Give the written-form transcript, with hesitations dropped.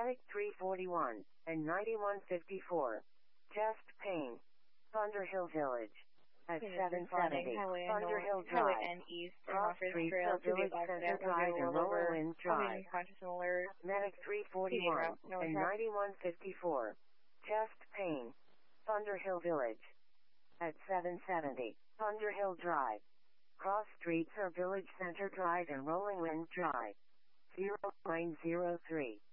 Medic 341 and 9154. Chest pain. Thunderhill Village. At 770 Thunderhill Highway Drive. N East and Cross Office Street Trail to Village the Center accident Drive and over Rolling Drive. conscious alert. Medic 341 and 9154. Chest pain. Thunderhill Village. At 770 Thunderhill Drive. Cross Street Village Center Drive and Rolling Wind Drive. 0903.